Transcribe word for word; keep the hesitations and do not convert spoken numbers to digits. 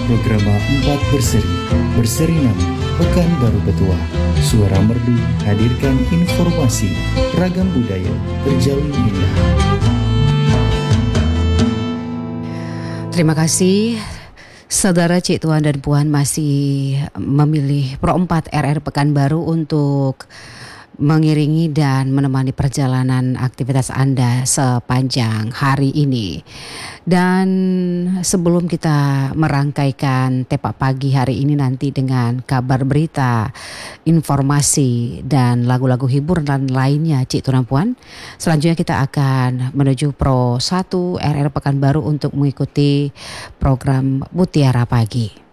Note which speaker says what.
Speaker 1: Program empat berseri, berseri nama Pekanbaru Petua. Suara Merdu hadirkan informasi, ragam budaya, terjalin indah.
Speaker 2: Terima kasih. Saudara Cik Tuan dan Puan masih memilih Pro empat R R Pekanbaru untuk mengiringi dan menemani perjalanan aktivitas Anda sepanjang hari ini. Dan sebelum kita merangkaikan Tepak Pagi hari ini nanti dengan kabar berita, informasi dan lagu-lagu hiburan lainnya Cik Tuan dan Puan, selanjutnya kita akan menuju Pro satu R R Pekanbaru untuk mengikuti program Mutiara Pagi.